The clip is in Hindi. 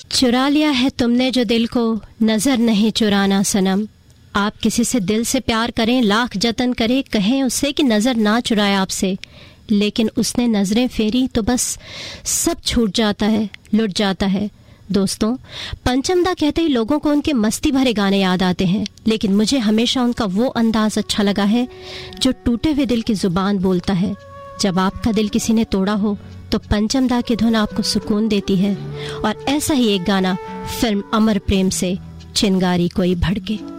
चुरा लिया है तुमने जो दिल को, नज़र नहीं चुराना सनम। आप किसी से दिल से प्यार करें, लाख जतन करें, कहें उससे कि नज़र ना चुराए आपसे, लेकिन उसने नज़रें फेरी तो बस सब छूट जाता है, लुट जाता है। दोस्तों, पंचम दा कहते ही लोगों को उनके मस्ती भरे गाने याद आते हैं, लेकिन मुझे हमेशा उनका वो अंदाज़ अच्छा लगा है जो टूटे हुए दिल की ज़ुबान बोलता है। जब आपका दिल किसी ने तोड़ा हो तो पंचम दा की धुन आपको सुकून देती है। और ऐसा ही एक गाना फिल्म अमर प्रेम से, चिंगारी कोई भड़के।